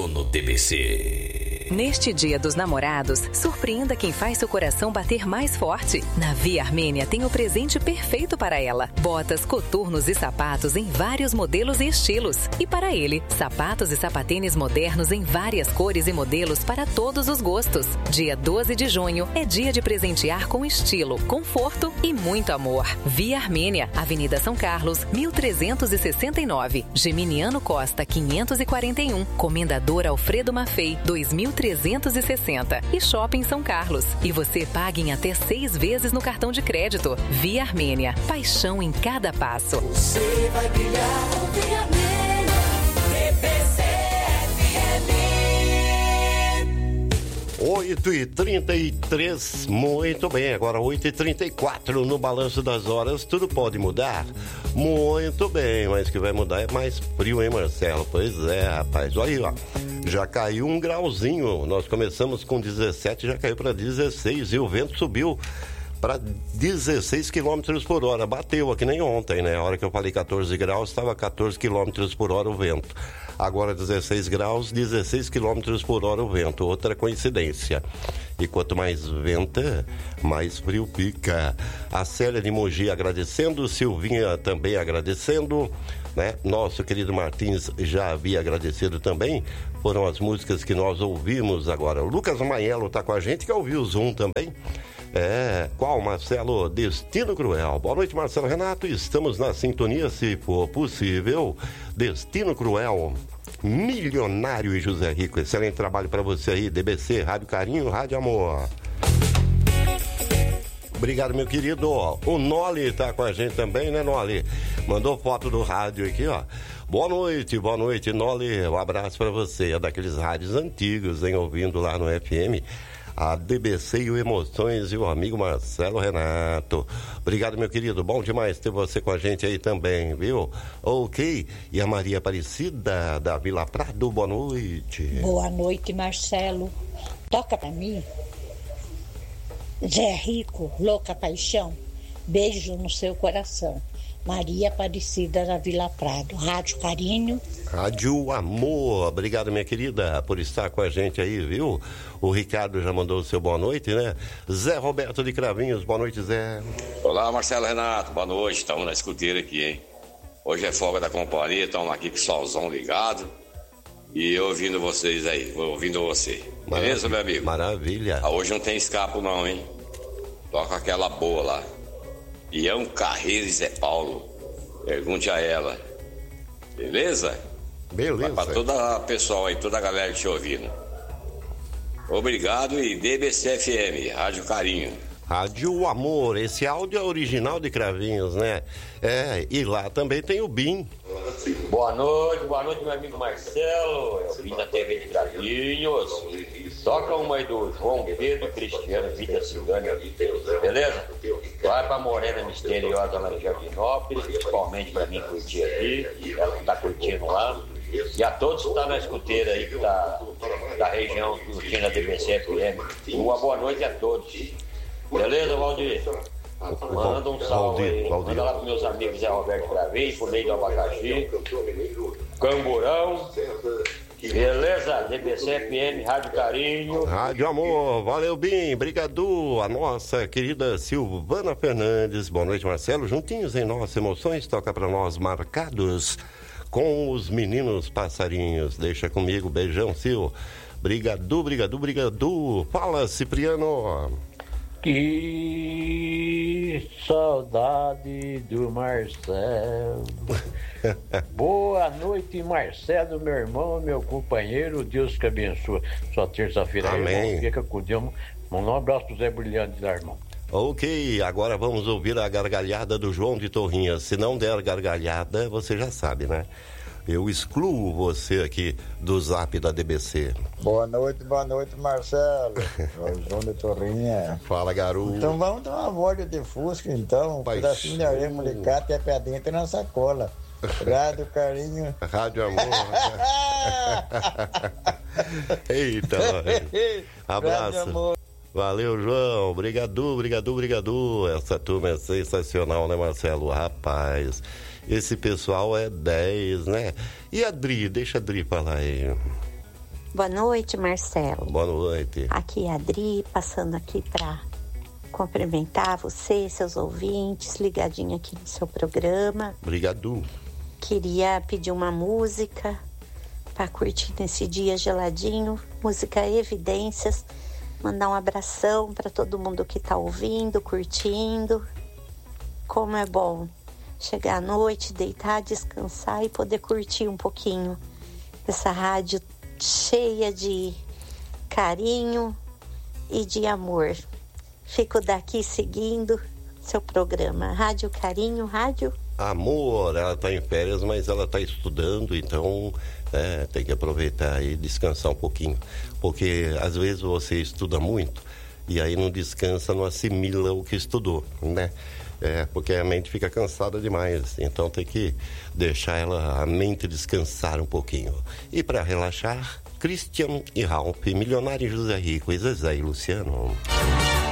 Só no DBC. Neste Dia dos Namorados, surpreenda quem faz seu coração bater mais forte. Na Via Armênia tem o presente perfeito para ela. Botas, coturnos e sapatos em vários modelos e estilos. E para ele, sapatos e sapatênis modernos em várias cores e modelos para todos os gostos. Dia 12 de junho é dia de presentear com estilo, conforto e muito amor. Via Armênia, Avenida São Carlos, 1369. Geminiano Costa, 541. Comendador Alfredo Maffei, 2360. E Shopping São Carlos. E você paga em até 6 vezes no cartão de crédito. Via Armênia, paixão em cada passo. Você vai brilhar com Via Armênia, DBC-FM. 8h33, muito bem, agora 8h34 no balanço das horas, tudo pode mudar? Muito bem, mas o que vai mudar é mais frio, hein, Marcelo? Pois é, rapaz, olha aí, ó, já caiu um grauzinho, nós começamos com 17, já caiu para 16 e o vento subiu para 16 km por hora, bateu aqui nem ontem, né? A hora que eu falei 14 graus, estava 14 km por hora o vento. Agora 16 graus, 16 km por hora o vento, outra coincidência. E quanto mais venta, mais frio fica. A Célia de Mogi agradecendo, Silvinha também agradecendo, né? Nosso querido Martins já havia agradecido também. Foram as músicas que nós ouvimos agora. O Lucas Maiello está com a gente, que ouviu o Zoom também. Qual, Marcelo? Destino Cruel. Boa noite, Marcelo Renato. Estamos na sintonia, se for possível. Destino Cruel, Milionário e José Rico. Excelente trabalho para você aí, DBC, Rádio Carinho, Rádio Amor. Obrigado, meu querido. O Noli tá com a gente também, né, Noli? Mandou foto do rádio aqui, ó. Boa noite, Noli. Um abraço para você. É daqueles rádios antigos, hein, ouvindo lá no FM. A DBC e o Emoções e o amigo Marcelo Renato. Obrigado, meu querido. Bom demais ter você com a gente aí também, viu? Ok. E a Maria Aparecida, da Vila Prado, boa noite. Boa noite, Marcelo. Toca pra mim. Zé Rico, Louca Paixão. Beijo no seu coração. Maria Aparecida da Vila Prado. Rádio Carinho. Rádio Amor. Obrigado, minha querida, por estar com a gente aí, viu? O Ricardo já mandou o seu boa noite, né? Zé Roberto de Cravinhos, boa noite, Zé. Olá, Marcelo Renato, boa noite. Estamos na escuteira aqui, hein? Hoje é folga da companhia, estamos aqui com o solzão ligado. E eu ouvindo vocês aí, ouvindo você. Beleza, meu amigo? Maravilha. Hoje não tem escapo não, hein? Toca aquela boa lá. Ião Carreiro e Zé Paulo. Pergunte a ela. Beleza? Beleza. Para toda a pessoal aí, toda a galera que te ouvindo. Obrigado e DBC FM, Rádio Carinho. Rádio Amor, esse áudio é original de Cravinhos, né? E lá também tem o BIM. Boa noite, meu amigo Marcelo. Eu vim da TV de Cravinhos. Toca uma aí do João Pedro Cristiano, Vida Cigana, beleza? Vai pra Morena Misteriosa lá em Jardinópolis, principalmente pra mim curtir aqui, ela que tá curtindo lá. E a todos que estão na escuteira aí, que tá da região curtindo a DBC FM. Uma boa noite a todos. Beleza, Valdir? Manda um salve aí. Manda lá pros meus amigos Zé Roberto Cravinho, pro meio do Abacaxi, Camburão. Beleza? DBC FM, Rádio Carinho. Rádio Amor, valeu, Bim, brigadu. A nossa querida Silvana Fernandes. Boa noite, Marcelo. Juntinhos em Nossas Emoções, toca pra nós Marcados com os Meninos Passarinhos. Deixa comigo, beijão, Sil. Brigadu. Fala, Cipriano. Que saudade do Marcelo. Boa noite, Marcelo, meu irmão, meu companheiro. Deus que abençoe sua terça-feira. Amém. Fica com Deus. Manda um abraço pro Zé Brilhante lá, irmão. Ok, agora vamos ouvir a gargalhada do João de Torrinhas. Se não der gargalhada, você já sabe, né? Eu excluo você aqui do zap da DBC. Boa noite, Marcelo. João de Torrinha. Fala, garoto. Então vamos dar uma volta de Fusca, então. Um pedacinho de areia molecada e é pra dentro na sacola. Rádio Carinho. Rádio Amor. Eita, abraço. Rádio Amor. Valeu, João. Obrigado. Essa turma é sensacional, né, Marcelo? Rapaz, esse pessoal é 10, né? E a Dri? Deixa a Dri falar aí. Boa noite, Marcelo. Boa noite. Aqui é a Adri, passando aqui para cumprimentar você, seus ouvintes, ligadinho aqui no seu programa. Obrigado. Queria pedir uma música para curtir nesse dia geladinho, música Evidências. Mandar um abração para todo mundo que está ouvindo, curtindo. Como é bom chegar à noite, deitar, descansar e poder curtir um pouquinho essa rádio cheia de carinho e de amor. Fico daqui seguindo seu programa. Rádio Carinho, Rádio Amor. Ela está em férias, mas ela está estudando, então tem que aproveitar e descansar um pouquinho. Porque às vezes você estuda muito e aí não descansa, não assimila o que estudou, né? Porque a mente fica cansada demais, então tem que deixar a mente descansar um pouquinho. E para relaxar, Christian e Ralph, Milionário José Rico e Zezé e Luciano.